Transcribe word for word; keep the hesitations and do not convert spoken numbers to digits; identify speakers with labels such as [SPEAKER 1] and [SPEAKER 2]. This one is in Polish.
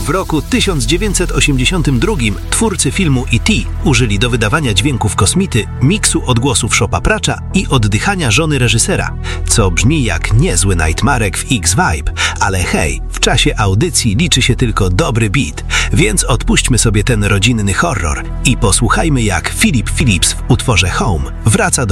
[SPEAKER 1] W roku tysiąc dziewięćset osiemdziesiątym drugim twórcy filmu E T użyli do wydawania dźwięków kosmity miksu odgłosów Chopa Pracza i oddychania żony reżysera, co brzmi jak niezły Nightmarek w X-Vibe, ale hej, w czasie audycji liczy się tylko dobry beat, więc odpuśćmy sobie ten rodzinny horror i posłuchajmy, jak Philip Phillips w utworze Home wraca do